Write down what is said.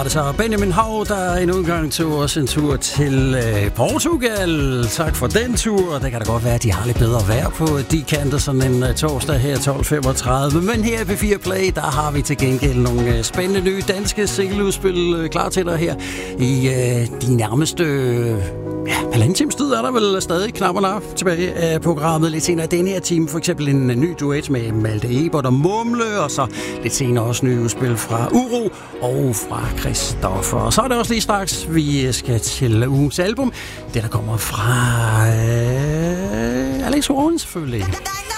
var det så Benjamin Hav, der endnu en gang tog os en tur til Portugal. Tak for den tur. Det kan da godt være, at de har lidt bedre vejr på de kanter sådan en torsdag her 12.35. Men her på P4 Play, der har vi til gengæld nogle spændende nye danske singleudspil klar til dig her i de nærmeste halvanden times tid er der vel stadig knapperne tilbage af programmet. Lidt senere i denne her time for eksempel en ny duet med Malte Ebert og Mumle, og så lidt senere også nye udspil fra Uro og fra Christoffer. Og så er det også lige straks, vi skal til ugens album. Det der kommer fra Alex Warren selvfølgelig.